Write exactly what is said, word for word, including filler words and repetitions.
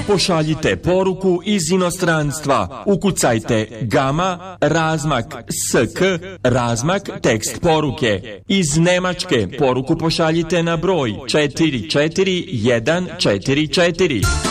pošaljite poruku iz inostranstva. Ukucajte gama, razmak S K, razmak tekst poruke. Iz Nemačke poruku pošaljite na broj četiri četiri jedan četiri četiri.